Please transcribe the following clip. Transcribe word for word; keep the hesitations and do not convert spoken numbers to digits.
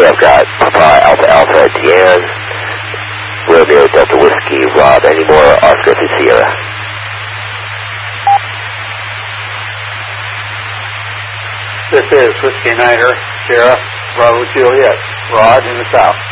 Okay, I've got Papa Alpha Alpha Deanne, Romeo Delta Whiskey, Rob, any more Oscar to Sierra? This is Whiskey Niner, Sierra, Bravo Juliet, Rod in the south.